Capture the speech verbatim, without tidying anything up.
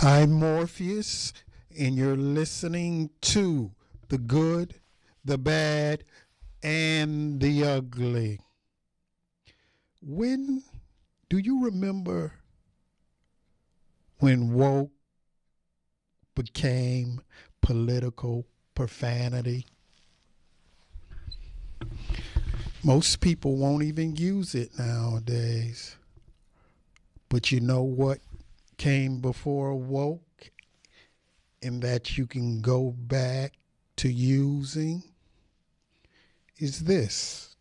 I'm Morpheus, and you're listening to the good, the bad, and the ugly. When do you remember when woke became political profanity? Most people won't even use it nowadays. But you know what came before woke and that you can go back to using is this.